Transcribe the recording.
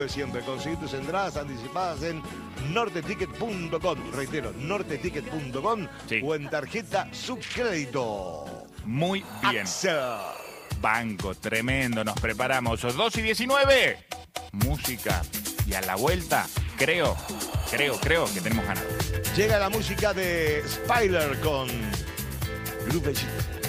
Siempre conseguir tus entradas anticipadas en norteticket.com. Reitero, norteticket.com sí. O en tarjeta subcrédito. Muy bien. AXA. Banco, tremendo. Nos preparamos. 2:19. Música. Y a la vuelta, creo que tenemos ganado. Llega la música de Spyler con Grupo Bellito.